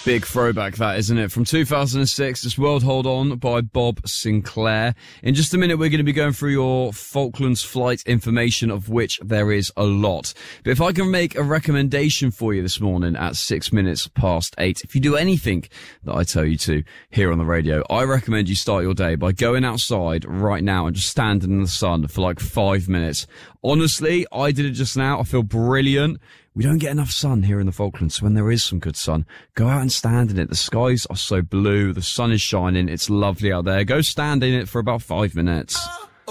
Big throwback that, isn't it? From 2006, this World Hold On by Bob Sinclair. In just a minute, we're going to be going through your Falklands flight information, of which there is a lot. But if I can make a recommendation for you this morning at 8:06, if you do anything that I tell you to here on the radio, I recommend you start your day by going outside right now and just standing in the sun for like 5 minutes. Honestly, I did it just now. I feel brilliant. We don't get enough sun here in the Falklands, so when there is some good sun, go out and stand in it. The skies are so blue, the sun is shining, it's lovely out there. Go stand in it for about 5 minutes.